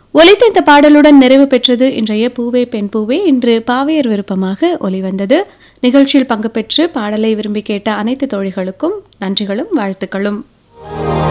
ஒலித்த இந்த பாடலுடன் நிறைவு பெற்றது இன்றைய பூவே பெண் பூவே. இன்று பாவையர் விருப்பமாக ஒலிவந்தது. நிகழ்ச்சியில் பங்கு பெற்று பாடலை விரும்பி கேட்ட அனைத்து தோழிகளுக்கும் நன்றிகளும் வாழ்த்துக்களும்.